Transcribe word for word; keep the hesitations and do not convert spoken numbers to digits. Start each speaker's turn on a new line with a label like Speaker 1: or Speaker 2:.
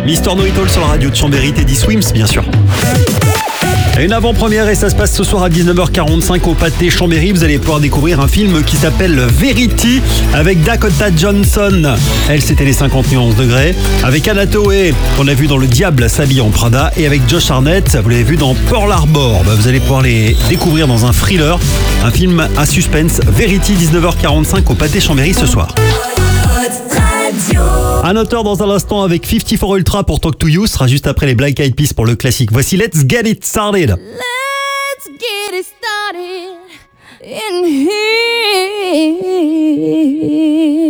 Speaker 1: Mister No It All sur la radio de Chambéry, Teddy Swims, bien sûr. Une avant-première et ça se passe ce soir à dix-neuf heures quarante-cinq au Pâté Chambéry. Vous allez pouvoir découvrir un film qui s'appelle Verity avec Dakota Johnson. Elle, c'était les cinquante nuances degrés. Avec Anna Thaoué, qu'on a vu dans Le Diable s'habille en Prada. Et avec Josh Hartnett, vous l'avez vu dans Pearl Harbor. Bah, vous allez pouvoir les découvrir dans un thriller, un film à suspense. Verity, dix-neuf heures quarante-cinq au Pâté Chambéry ce soir. Un auteur dans un instant avec cinquante-quatre Ultra pour Talk to You sera juste après les Black Eyed Peas pour le classique. Voici Let's Get It Started.
Speaker 2: Let's get it started in here.